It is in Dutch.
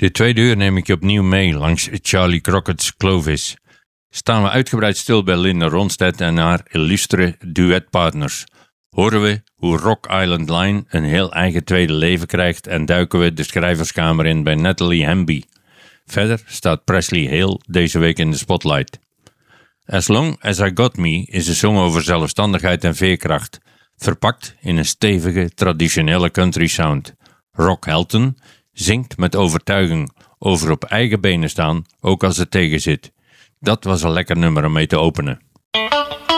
Dit tweede uur neem ik je opnieuw mee langs Charlie Crockett's Clovis. Staan we uitgebreid stil bij Linda Ronstadt en haar illustere duetpartners. Horen we hoe Rock Island Line een heel eigen tweede leven krijgt en duiken we de schrijverskamer in bij Natalie Hemby. Verder staat Presley Hale deze week in de spotlight. As Long As I Got Me is een song over zelfstandigheid en veerkracht, verpakt in een stevige traditionele country sound. Rock Helton zingt met overtuiging over op eigen benen staan, ook als het tegenzit. Dat was een lekker nummer om mee te openen.